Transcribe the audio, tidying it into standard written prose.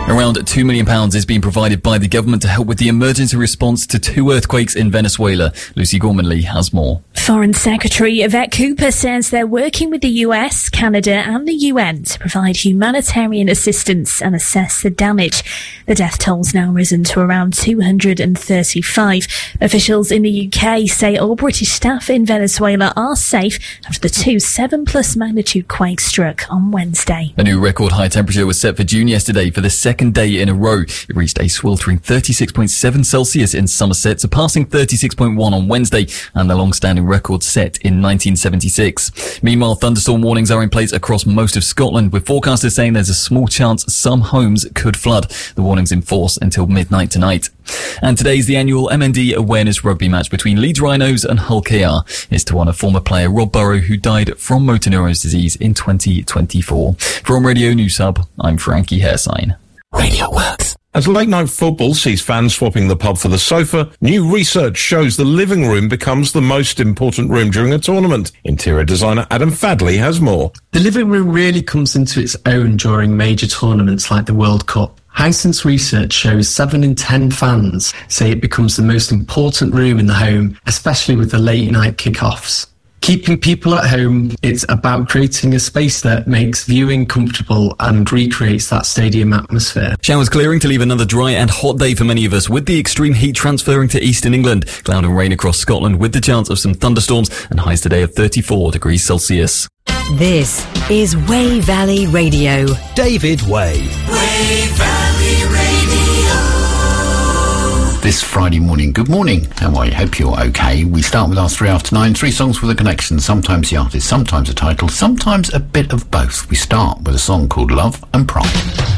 Around £2 million is being provided by the government to help with the emergency response to 2 earthquakes in Venezuela. Lucy Gormanley has more. Foreign Secretary Yvette Cooper says they're working with the US, Canada and the UN to provide humanitarian assistance and assess the damage. The death toll's now risen to around 235. Officials in the UK say all British staff in Venezuela are safe after the 2 7+ magnitude quakes struck on Wednesday. A new record high temperature was set for June yesterday for the second day in a row. It reached a sweltering 36.7 Celsius in Somerset, surpassing 36.1 on Wednesday and the long-standing record set in 1976. Meanwhile, thunderstorm warnings are in place across most of Scotland, with forecasters saying there's a small chance some homes could flood. The warning's in force until midnight tonight. And today's the annual MND Awareness Rugby match between Leeds Rhinos and Hull KR. It's to honour former player Rob Burrow, who died from motor neurone disease in 2024. From Radio News Hub, I'm Frankie Hairsign. Radio Works. As late-night football sees fans swapping the pub for the sofa, new research shows the living room becomes the most important room during a tournament. Interior designer Adam Fadley has more. The living room really comes into its own during major tournaments like the World Cup. Hisense research shows 7 in 10 fans say it becomes the most important room in the home, especially with the late-night kick-offs. Keeping people at home, it's about creating a space that makes viewing comfortable and recreates that stadium atmosphere. Showers clearing to leave another dry and hot day for many of us, with the extreme heat transferring to eastern England. Cloud and rain across Scotland with the chance of some thunderstorms and highs today of 34 degrees Celsius. This is Way Valley Radio. David Way. Way Valley Radio. This Friday morning, good morning. How are you? Hope you're okay. We start with our 3 after 9, 3 songs with a connection, sometimes the artist, sometimes a title, sometimes a bit of both. We start with a song called Love and Pride.